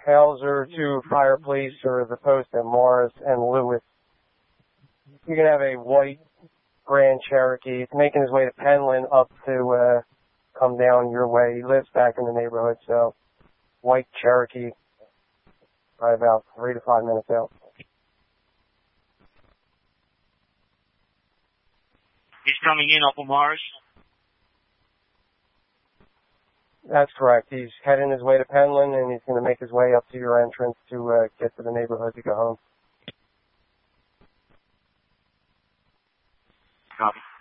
Hauser to Fireplace or the Post at Morris and Lewis. You're going to have a white Grand Cherokee. It's making his way to Penland up to come down your way. He lives back in the neighborhood, so white Cherokee, probably about 3 to 5 minutes out. He's coming in off of Morris? That's correct. He's heading his way to Penland, and he's going to make his way up to your entrance to get to the neighborhood to go home. Copy.